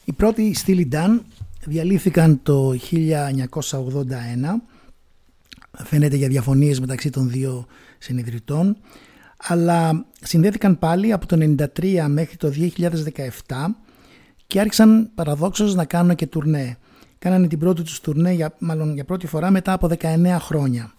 Οι πρώτοι Steely Dan διαλύθηκαν το 1981, φαίνεται για διαφωνίες μεταξύ των δύο συνιδρυτών, αλλά συνδέθηκαν πάλι από το 1993 μέχρι το 2017 και άρχισαν παραδόξως να κάνουν και τουρνέ. Κάνανε την πρώτη τους τουρνέ για πρώτη φορά μετά από 19 χρόνια.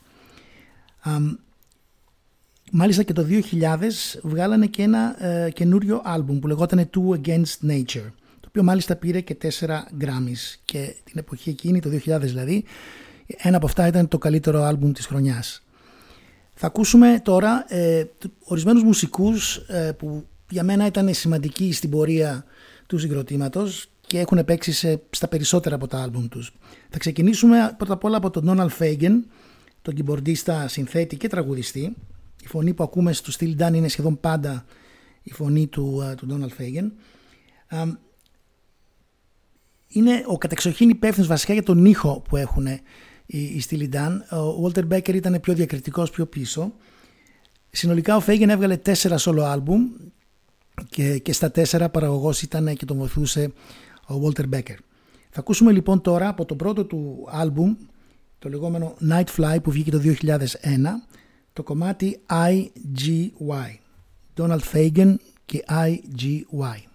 Μάλιστα και το 2000 βγάλανε και ένα καινούριο άλμπουμ που λεγόταν Two Against Nature, το οποίο μάλιστα πήρε και 4 Grammys, και την εποχή εκείνη, το 2000 δηλαδή, ένα από αυτά ήταν το καλύτερο άλμπουμ της χρονιάς. Θα ακούσουμε τώρα ορισμένους μουσικούς που για μένα ήταν σημαντικοί στην πορεία του συγκροτήματος και έχουν παίξει στα περισσότερα από τα άλμπουμ τους. Θα ξεκινήσουμε πρώτα απ' όλα από τον Donald Fagen, τον κιμπορντίστα, συνθέτη και τραγουδιστή. Η φωνή που ακούμε στο Steely Dan είναι σχεδόν πάντα η φωνή του Donald Fagen. Είναι ο κατεξοχήν υπεύθυνος βασικά για τον ήχο που έχουν οι Steely Dan. Ο Walter Becker ήταν πιο διακριτικός πιο πίσω. Συνολικά ο Fagen έβγαλε 4 solo άλμπουμ και στα 4 παραγωγός ήταν και τον βοηθούσε ο Walter Becker. Θα ακούσουμε λοιπόν τώρα από το πρώτο του άλμπουμ, το λεγόμενο Night Fly που βγήκε το 2001, το κομμάτι IGY. Donald Fagen και IGY.